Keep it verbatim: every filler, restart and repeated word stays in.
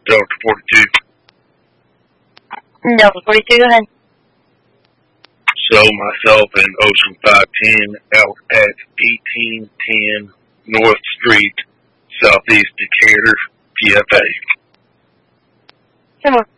Delta forty-two. Delta forty-two, go ahead. So myself and Ocean five ten out at eighteen ten North Street, Southeast Decatur, P F A. Come on.